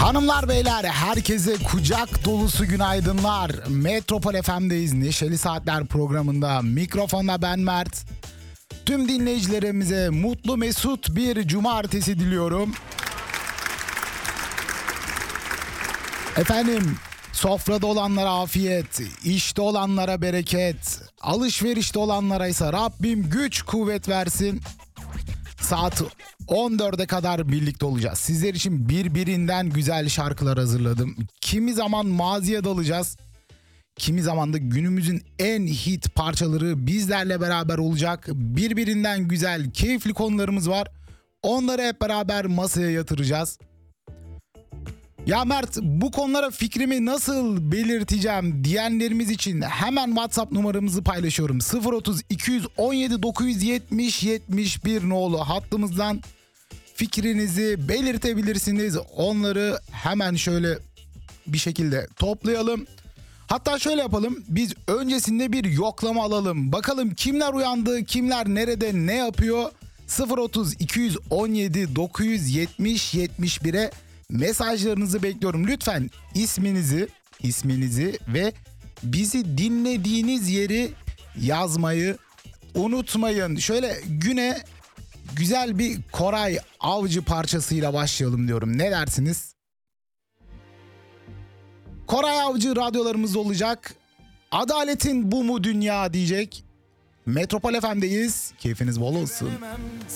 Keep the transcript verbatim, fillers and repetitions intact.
Hanımlar beyler, herkese kucak dolusu günaydınlar. Metropol F M'deyiz. Neşeli Saatler programında mikrofonda ben Mert. Tüm dinleyicilerimize mutlu mesut bir cumartesi diliyorum. Efendim, sofrada olanlara afiyet, işte olanlara bereket, alışverişte olanlara ise Rabbim güç kuvvet versin. Saat on dörde kadar birlikte olacağız. Sizler için birbirinden güzel şarkılar hazırladım. Kimi zaman maziye dalacağız. Kimi zaman da günümüzün en hit parçaları bizlerle beraber olacak. Birbirinden güzel, keyifli konularımız var. Onları hep beraber masaya yatıracağız. Ya Mert, bu konulara fikrimi nasıl belirteceğim diyenlerimiz için hemen WhatsApp numaramızı paylaşıyorum. sıfır otuz iki on yedi dokuz yetmiş yetmiş bir nolu hattımızdan fikrinizi belirtebilirsiniz. Onları hemen şöyle bir şekilde toplayalım. Hatta şöyle yapalım. Biz öncesinde bir yoklama alalım. Bakalım kimler uyandı, kimler nerede, ne yapıyor? sıfır otuz iki on yedi dokuz yetmiş yetmiş bire mesajlarınızı bekliyorum. Lütfen isminizi, isminizi ve bizi dinlediğiniz yeri yazmayı unutmayın. Şöyle güne güzel bir Koray Avcı parçasıyla başlayalım diyorum. Ne dersiniz? Koray Avcı radyolarımızda olacak. Adaletin bu mu dünya diyecek. Metropol F M'deyiz. Keyfiniz bol olsun.